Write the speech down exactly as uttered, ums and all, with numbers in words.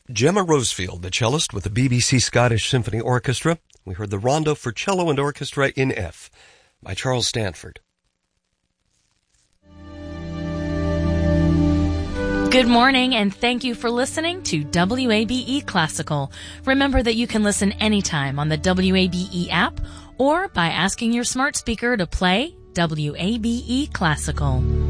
Gemma Rosefield, the cellist with the B B C Scottish Symphony Orchestra. We heard the Rondo for Cello and Orchestra in F by Charles Stanford. Good morning, and thank you for listening to W A B E Classical. Remember that you can listen anytime on the W A B E app or by asking your smart speaker to play W A B E Classical.